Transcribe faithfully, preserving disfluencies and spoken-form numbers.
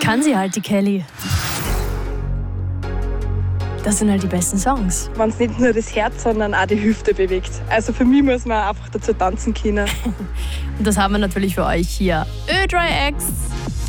kann sie halt, die Kelly. Das sind halt die besten Songs. Wenn es nicht nur das Herz, sondern auch die Hüfte bewegt. Also für mich muss man einfach dazu tanzen können. Und das haben wir natürlich für euch hier. Ö drei X.